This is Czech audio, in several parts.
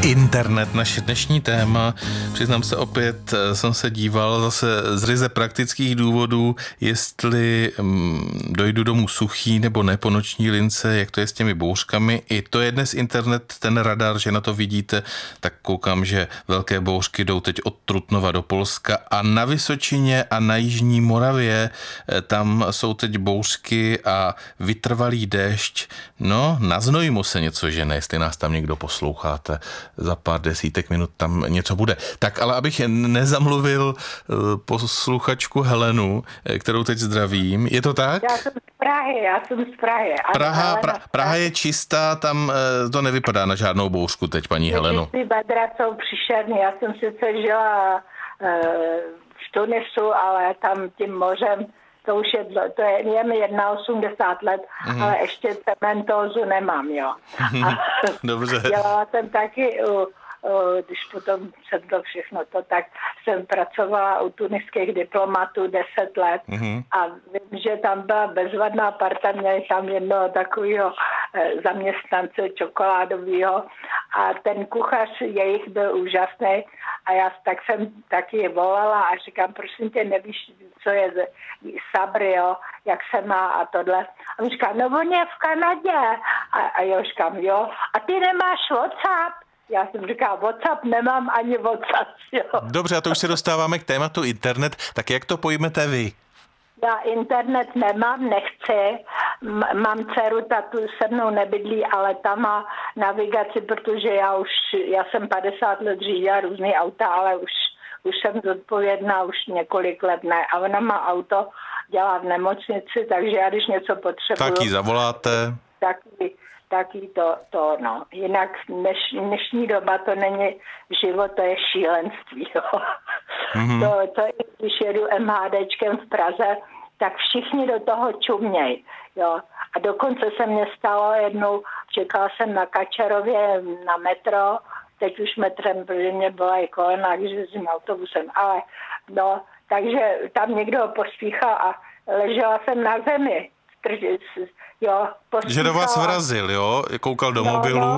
Internet, naše dnešní téma. Přiznám se, opět jsem se díval zase z ryze praktických důvodů, jestli dojdu domů suchý nebo ne po noční lince, jak to je s těmi bouřkami. I to je dnes internet, ten radar, že na to vidíte, tak koukám, že velké bouřky jdou teď od Trutnova do Polska a na Vysočině a na Jižní Moravě tam jsou teď bouřky a vytrvalý déšť. No, na Znojmu se něco žene, jestli nás tam někdo posloucháte. Za pár desítek minut tam něco bude. Tak ale abych nezamluvil posluchačku Helenu, kterou teď zdravím. Je to tak? Já jsem z Prahy. Praha je čistá, tam to nevypadá na žádnou bouřku teď, paní Heleno. Ty Badra jsou příšerný. Já jsem sice žila v Tunisu, ale tam tím mořem, to je mi 81 let, ale ještě cementózu nemám, jo. Dobře. Dělala jsem taky, když potom jsem to všechno tak jsem pracovala u tuniských diplomatů 10 let a vím, že tam byla bezvadná parta, měli tam jednoho takového zaměstnance čokoládového a ten kuchař jejich byl úžasný a já tak jsem taky volala a říkám, prosím tě, nevíš, co je sabr, jo, jak se má a tohle. A on říká, no on je v Kanadě. A já říkám, jo, a ty nemáš WhatsApp? Já jsem říkala, WhatsApp nemám ani WhatsApp, jo. Dobře, a to už se dostáváme k tématu internet, tak jak to pojmete vy? Já internet nemám, nechci. Mám dceru, ta tu se mnou nebydlí, ale ta má navigaci, protože já jsem 50 let řídila různý auta, ale už jsem zodpovědná, už několik let ne. A ona má auto, dělá v nemocnici, takže já když něco potřebuju... Tak jí zavoláte. Taky to, no. Jinak dnešní doba to není život, to je šílenství, jo. To je, když jedu MHDčkem v Praze, tak všichni do toho čuměj, jo. A dokonce se mně stalo jednou, čekala jsem na Kačerově na metro, teď už metrem, protože mě byla i kolena, když jezdím autobusem, ale no, takže tam někdo pospíchal a ležela jsem na zemi. Jo, že do vás vrazil, jo? Koukal do mobilu.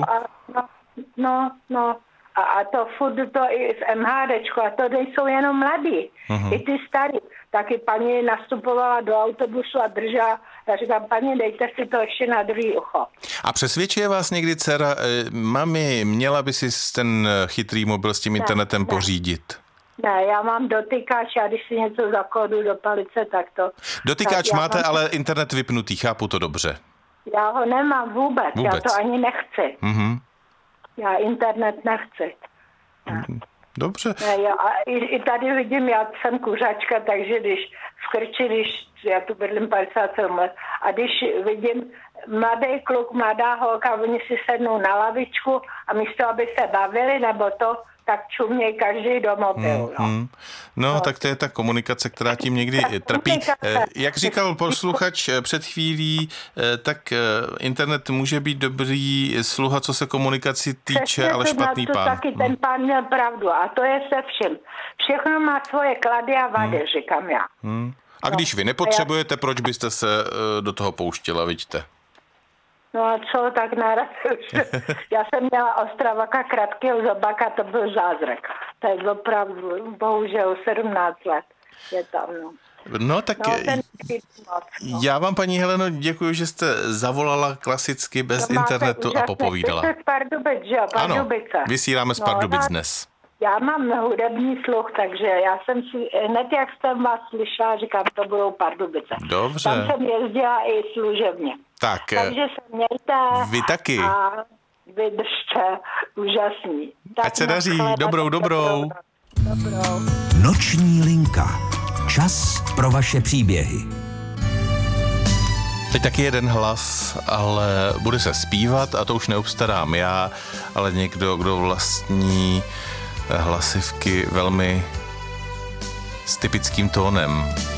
A to furt to i v MHDčku, a to nejsou jenom mladí, i ty starý. Taky paní nastupovala do autobusu a držela, já říkám, paní, dejte si to ještě na druhý ucho. A přesvědčuje vás někdy dcera, mami, měla by si ten chytrý mobil s tím internetem pořídit? Ne, já mám dotykač a když si něco zakódu do palice, tak to... Dotykač máte, ale internet vypnutý, chápu to dobře. Já ho nemám vůbec. Já to ani nechci. Já internet nechci. Dobře. A i tady vidím, já jsem kuřačka, takže když já tu bydlím 57 let, a když vidím mladý kluk, mladá holka, oni si sednou na lavičku a místo, aby se bavili, nebo to, tak čuměj každý do mobilu. No, tak to je ta komunikace, která tím někdy trpí. Jak říkal posluchač před chvílí, tak internet může být dobrý sluha, co se komunikaci týče, přesně, ale špatný pán. Taky ten pán měl pravdu a to je se vším. Všechno má svoje klady a vady, říkám já. A když vy nepotřebujete, proč byste se do toho pouštěla, vidíte? No a co, tak naraz. Já jsem měla Ostravaka kratkého zobaka, to byl zázrak. To je opravdu, bohužel 17 let je tam, no. No tak já vám, paní Heleno, děkuji, že jste zavolala klasicky bez internetu a popovídala. Jste z Pardubic, že jo? Pardubice. Ano, vysíláme z Pardubic dnes. Já mám hudební sluch, takže já jsem si, hned jak jsem vás slyšela, říkám, to budou Pardubice. Dobře. Tam jsem jezdila i služebně. Takže se mějte. Vy taky. A vydržte, úžasný. Tak ať se daří, dobrou. Noční linka. Čas pro vaše příběhy. Teď taky jeden hlas, ale bude se zpívat a to už neobstarám já, ale někdo, kdo vlastní hlasivky velmi s typickým tónem.